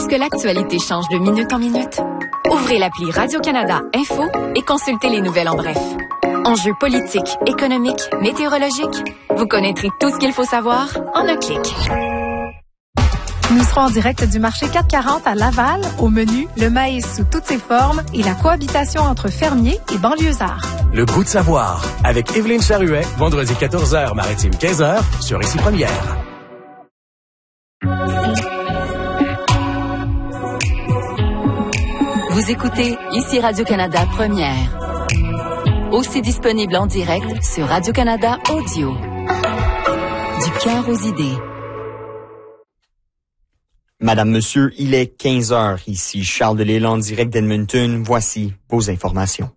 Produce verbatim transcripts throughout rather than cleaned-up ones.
que l'actualité change de minute en minute? Ouvrez l'appli Radio-Canada Info et consultez les nouvelles en bref. Enjeux politiques, économiques, météorologiques, vous connaîtrez tout ce qu'il faut savoir en un clic. Nous serons en direct du marché quatre cent quarante à Laval. Au menu, le maïs sous toutes ses formes et la cohabitation entre fermiers et banlieusards. Le goût de savoir avec Evelyne Charuet, vendredi quatorze heures, maritime quinze heures, sur Ici Première. Vous écoutez Ici Radio-Canada Première. Aussi disponible en direct sur Radio-Canada Audio. Du cœur aux idées. Madame, Monsieur, il est quinze heures. Ici Charles Delisle en direct d'Edmonton. Voici vos informations.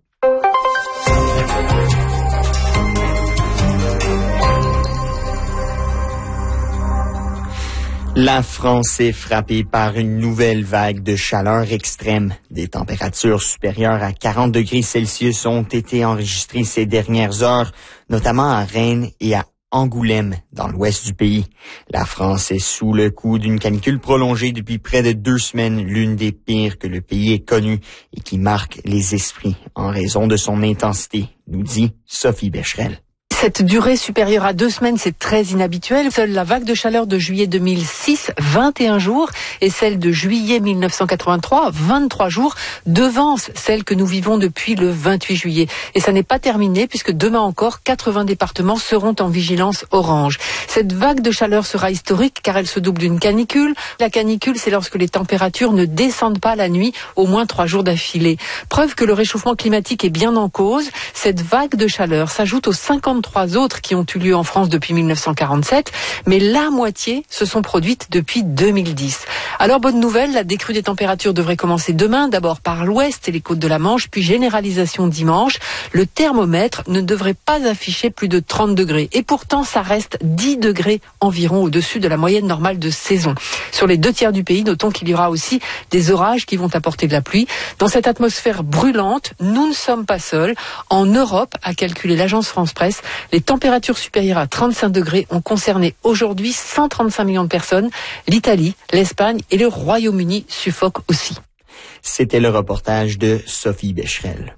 La France est frappée par une nouvelle vague de chaleur extrême. Des températures supérieures à quarante degrés Celsius ont été enregistrées ces dernières heures, notamment à Rennes et à Angoulême, dans l'ouest du pays. La France est sous le coup d'une canicule prolongée depuis près de deux semaines, l'une des pires que le pays ait connues et qui marque les esprits en raison de son intensité, nous dit Sophie Becherel. Cette durée supérieure à deux semaines, c'est très inhabituel. Seule la vague de chaleur de juillet deux mille six, vingt et un jours, et celle de juillet mille neuf cent quatre-vingt-trois, vingt-trois jours, devance celle que nous vivons depuis le vingt-huit juillet. Et ça n'est pas terminé puisque demain encore, quatre-vingts départements seront en vigilance orange. Cette vague de chaleur sera historique car elle se double d'une canicule. La canicule, c'est lorsque les températures ne descendent pas la nuit au moins trois jours d'affilée. Preuve que le réchauffement climatique est bien en cause. Cette vague de chaleur s'ajoute aux cinquante-trois autres qui ont eu lieu en France depuis mille neuf cent quarante-sept, mais la moitié se sont produites depuis deux mille dix. Alors bonne nouvelle, la décrue des températures devrait commencer demain, d'abord par l'ouest et les côtes de la Manche, puis généralisation dimanche. Le thermomètre ne devrait pas afficher plus de trente degrés et pourtant ça reste dix degrés environ au-dessus de la moyenne normale de saison. Sur les deux tiers du pays, notons qu'il y aura aussi des orages qui vont apporter de la pluie. Dans cette atmosphère brûlante, nous ne sommes pas seuls. En Europe, a calculé l'agence France Presse, les températures supérieures à trente-cinq degrés ont concerné aujourd'hui cent trente-cinq millions de personnes. L'Italie, l'Espagne et le Royaume-Uni suffoquent aussi. C'était le reportage de Sophie Becherel.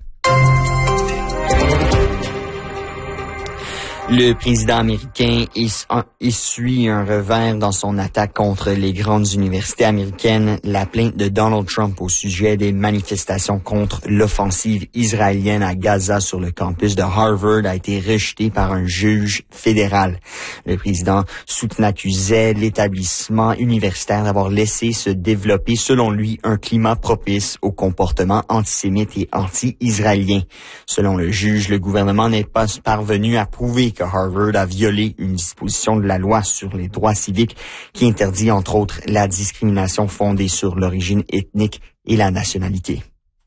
Le président américain essuie un revers dans son attaque contre les grandes universités américaines. La plainte de Donald Trump au sujet des manifestations contre l'offensive israélienne à Gaza sur le campus de Harvard a été rejetée par un juge fédéral. Le président accusait l'établissement universitaire d'avoir laissé se développer, selon lui, un climat propice au comportement antisémite et anti-israélien. Selon le juge, le gouvernement n'est pas parvenu à prouver que Harvard a violé une disposition de la loi sur les droits civiques qui interdit, entre autres, la discrimination fondée sur l'origine ethnique et la nationalité.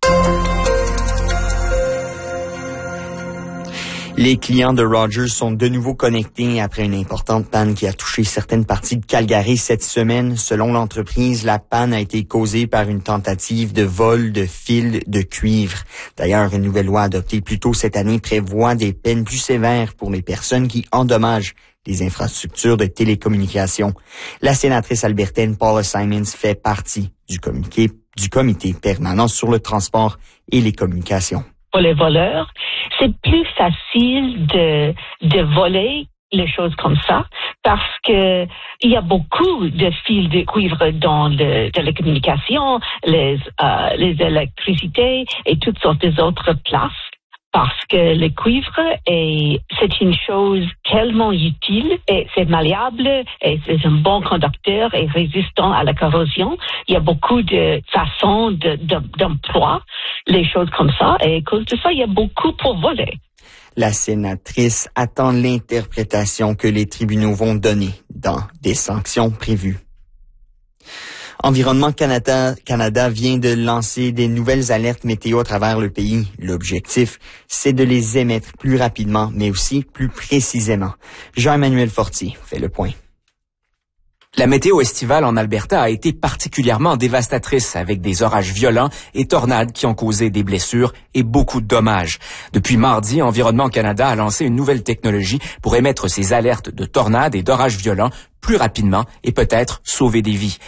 Les clients de Rogers sont de nouveau connectés après une importante panne qui a touché certaines parties de Calgary cette semaine. Selon l'entreprise, la panne a été causée par une tentative de vol de fils de cuivre. D'ailleurs, une nouvelle loi adoptée plus tôt cette année prévoit des peines plus sévères pour les personnes qui endommagent les infrastructures de télécommunications. La sénatrice albertaine Paula Simons fait partie du comité, du comité permanent sur le transport et les communications. Pour les voleurs, c'est plus facile de, de voler les choses comme ça parce que il y a beaucoup de fils de cuivre dans le télécommunications, les, euh, les électricités et toutes sortes d'autres places. Parce que le cuivre est, c'est une chose tellement utile et c'est malléable et c'est un bon conducteur et résistant à la corrosion. Il y a beaucoup de façons de, de, d'emploi, les choses comme ça. Et à cause de ça, il y a beaucoup pour voler. La sénatrice attend l'interprétation que les tribunaux vont donner dans des sanctions prévues. Environnement Canada, Canada vient de lancer des nouvelles alertes météo à travers le pays. L'objectif, c'est de les émettre plus rapidement, mais aussi plus précisément. Jean-Emmanuel Fortier fait le point. La météo estivale en Alberta a été particulièrement dévastatrice avec des orages violents et tornades qui ont causé des blessures et beaucoup de dommages. Depuis mardi, Environnement Canada a lancé une nouvelle technologie pour émettre ces alertes de tornades et d'orages violents plus rapidement et peut-être sauver des vies.